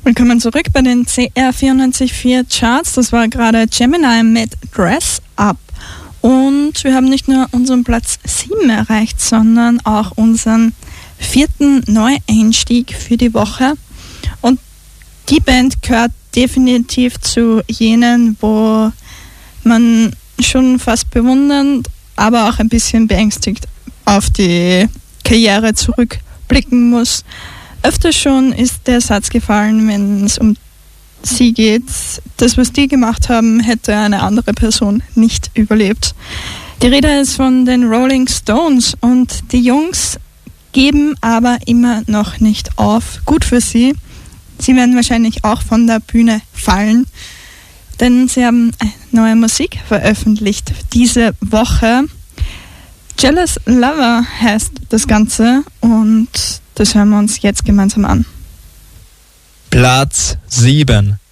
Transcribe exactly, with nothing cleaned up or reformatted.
Willkommen zurück bei den C R vierundneunzig Komma vier Charts. Das war gerade Gemini mit Dress Up. Und wir haben nicht nur unseren Platz sieben erreicht, sondern auch unseren vierten Neueinstieg für die Woche. Und die Band gehört definitiv zu jenen, wo man schon fast bewundernd, aber auch ein bisschen beängstigt auf die Karriere zurückblicken muss. Öfter schon ist der Satz gefallen, wenn es um sie geht, das, was die gemacht haben, hätte eine andere Person nicht überlebt. Die Rede ist von den Rolling Stones und die Jungs geben aber immer noch nicht auf. Gut für sie. Sie werden wahrscheinlich auch von der Bühne fallen, denn sie haben neue Musik veröffentlicht diese Woche. Jealous Lover heißt das Ganze und das hören wir uns jetzt gemeinsam an. Platz sieben.